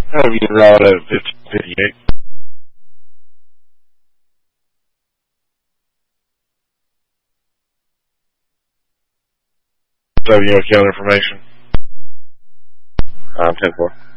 Have you route at 1558? Have your account information? 10-4.